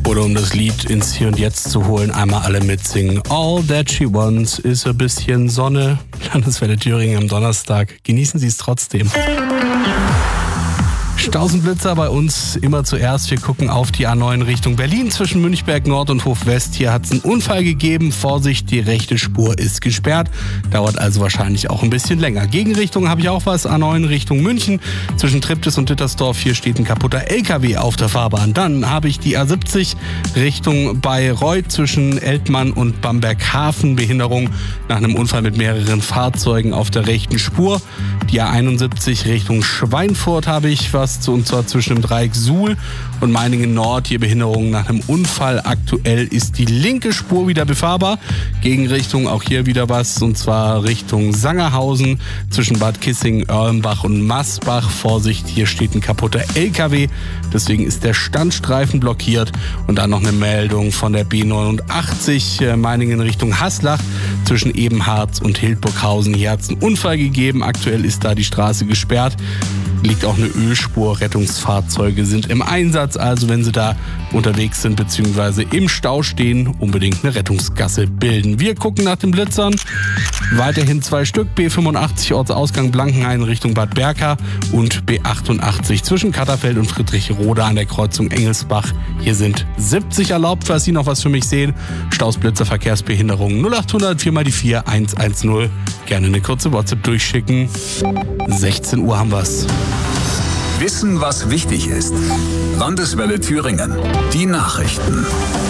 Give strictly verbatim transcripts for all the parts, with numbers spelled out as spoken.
Oder um das Lied ins Hier und Jetzt zu holen, einmal alle mitsingen. All that she wants ist ein bisschen Sonne. Landeswelle Thüringen am Donnerstag. Genießen Sie es trotzdem. Stausenblitzer bei uns immer zuerst. Wir gucken auf die A neun Richtung Berlin zwischen Münchberg Nord und Hof West. Hier hat es einen Unfall gegeben. Vorsicht, die rechte Spur ist gesperrt. Dauert also wahrscheinlich auch ein bisschen länger. Gegenrichtung habe ich auch was. A neun Richtung München zwischen Triptis und Dittersdorf. Hier steht ein kaputter L K W auf der Fahrbahn. Dann habe ich die A siebzig Richtung Bayreuth zwischen Eltmann und Bamberghafen. Behinderung nach einem Unfall mit mehreren Fahrzeugen auf der rechten Spur. Die A einundsiebzig Richtung Schweinfurt habe ich was. Und zwar zwischen dem Dreieck Suhl und Meiningen Nord. Hier Behinderung nach einem Unfall. Aktuell ist die linke Spur wieder befahrbar. Gegenrichtung auch hier wieder was. Und zwar Richtung Sangerhausen zwischen Bad Kissingen, Erlenbach und Massbach. Vorsicht, hier steht ein kaputter L K W. Deswegen ist der Standstreifen blockiert. Und dann noch eine Meldung von der B neunundachtzig Meiningen Richtung Haslach zwischen Ebenharz und Hildburghausen. Hier hat es einen Unfall gegeben. Aktuell ist da die Straße gesperrt. Liegt auch eine Ölspur. Rettungsfahrzeuge sind im Einsatz. Also wenn Sie da unterwegs sind bzw. im Stau stehen, unbedingt eine Rettungsgasse bilden. Wir gucken nach den Blitzern. Weiterhin zwei Stück. B fünfundachtzig Ortsausgang Blankenhain Richtung Bad Berka und B achtundachtzig zwischen Katterfeld und Friedrichroda an der Kreuzung Engelsbach. Hier sind siebzig erlaubt, falls Sie noch was für mich sehen. Stausblitzer, Verkehrsbehinderung null achthundert vier mal die vier eins eins null. Gerne eine kurze WhatsApp durchschicken. sechzehn Uhr haben wir's. Wissen, was wichtig ist. Landeswelle Thüringen. Die Nachrichten.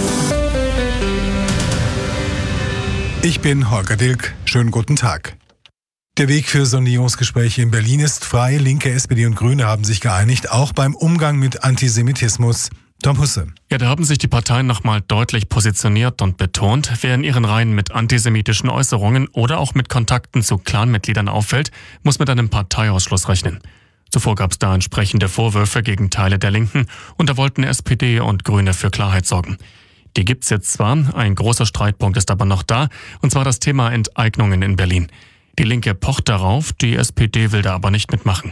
Ich bin Holger Dilk. Schönen guten Tag. Der Weg für Sondierungsgespräche in Berlin ist frei. Linke, S P D und Grüne haben sich geeinigt, auch beim Umgang mit Antisemitismus. Tom Husse. Ja, da haben sich die Parteien nochmal deutlich positioniert und betont, wer in ihren Reihen mit antisemitischen Äußerungen oder auch mit Kontakten zu Clanmitgliedern auffällt, muss mit einem Parteiausschluss rechnen. Zuvor gab es da entsprechende Vorwürfe gegen Teile der Linken und da wollten S P D und Grüne für Klarheit sorgen. Die gibt's jetzt zwar, ein großer Streitpunkt ist aber noch da, und zwar das Thema Enteignungen in Berlin. Die Linke pocht darauf, die S P D will da aber nicht mitmachen.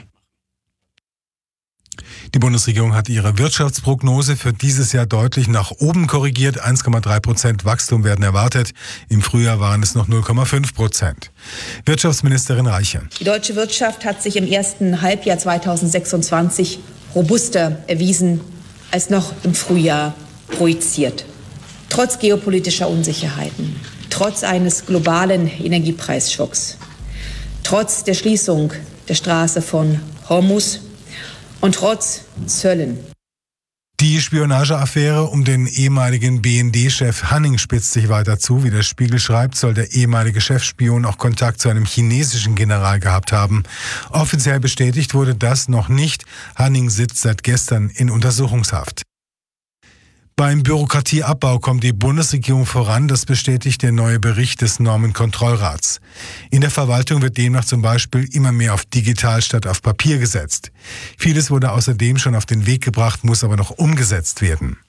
Die Bundesregierung hat ihre Wirtschaftsprognose für dieses Jahr deutlich nach oben korrigiert. eins Komma drei Prozent Wachstum werden erwartet. Im Frühjahr waren es noch null Komma fünf Prozent. Wirtschaftsministerin Reiche. Die deutsche Wirtschaft hat sich im ersten Halbjahr zweitausendsechsundzwanzig robuster erwiesen als noch im Frühjahr projiziert. Trotz geopolitischer Unsicherheiten, trotz eines globalen Energiepreisschocks, trotz der Schließung der Straße von Hormuz und trotz Zöllen. Die Spionageaffäre um den ehemaligen B N D-Chef Hanning spitzt sich weiter zu. Wie der Spiegel schreibt, soll der ehemalige Chefspion auch Kontakt zu einem chinesischen General gehabt haben. Offiziell bestätigt wurde das noch nicht. Hanning sitzt seit gestern in Untersuchungshaft. Beim Bürokratieabbau kommt die Bundesregierung voran, das bestätigt der neue Bericht des Normenkontrollrats. In der Verwaltung wird demnach zum Beispiel immer mehr auf digital statt auf Papier gesetzt. Vieles wurde außerdem schon auf den Weg gebracht, muss aber noch umgesetzt werden.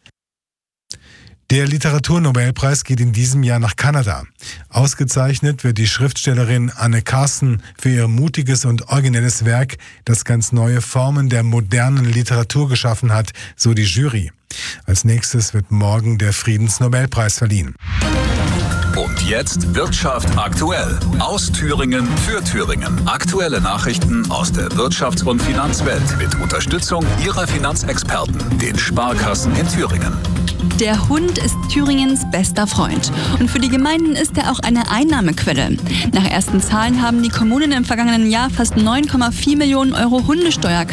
Der Literaturnobelpreis geht in diesem Jahr nach Kanada. Ausgezeichnet wird die Schriftstellerin Anne Carson für ihr mutiges und originelles Werk, das ganz neue Formen der modernen Literatur geschaffen hat, so die Jury. Als nächstes wird morgen der Friedensnobelpreis verliehen. Und jetzt Wirtschaft aktuell. Aus Thüringen für Thüringen. Aktuelle Nachrichten aus der Wirtschafts- und Finanzwelt mit Unterstützung Ihrer Finanzexperten, den Sparkassen in Thüringen. Der Hund ist Thüringens bester Freund. Und für die Gemeinden ist er auch eine Einnahmequelle. Nach ersten Zahlen haben die Kommunen im vergangenen Jahr fast neun Komma vier Millionen Euro Hundesteuer